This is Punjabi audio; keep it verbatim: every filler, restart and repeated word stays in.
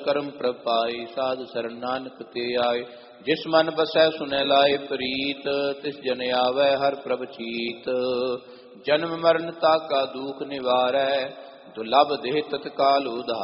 ਕਰਮ ਪ੍ਰਭ ਪਾਈ, ਸਾਧ ਸਰਣ ਨਾਨਕ ਤੇ ਆਏ। ਜਿਸ ਮਨ ਬਸੈ ਸੁਨੈ ਲਾਏ ਪ੍ਰੀਤ, ਤਿਸ ਜਨ ਆਵੈ ਹਰ ਪ੍ਰਭ ਚੀਤ। ਜਨਮ ਮਰਨ ਤਾਕਾ ਦੂਖ ਨਿਵਾਰੈ, ਦੁਲਭ ਦੇਹ ਤਤਕਾਲ ਉਧਾਰੈ।